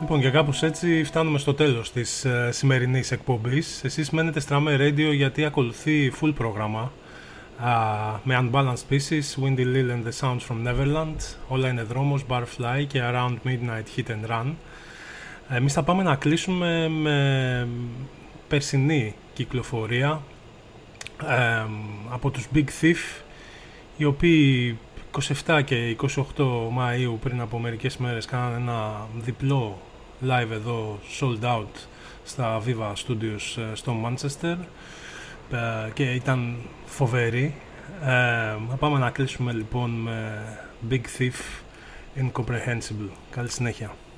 Λοιπόν, και κάπως έτσι φτάνουμε στο τέλος της σημερινής εκπομπής. Εσείς μένετε στα Ram Radio γιατί ακολουθεί full πρόγραμμα με Unbalanced Pieces, Windy Lil and the Sounds from Neverland, Όλα είναι δρόμος, Barfly και Around Midnight Hit and Run. Εμείς θα πάμε να κλείσουμε με περσινή κυκλοφορία από τους Big Thief, οι οποίοι 27 και 28 Μαΐου πριν από μερικές μέρες κάνανε ένα διπλό live εδώ, sold out στα Viva Studios στο Manchester και ήταν φοβερή. Θα πάμε να κλείσουμε λοιπόν με Big Thief, Incomprehensible. Καλή συνέχεια.